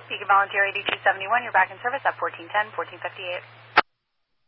You can volunteer 8271. You're back in service at 1410, 1458.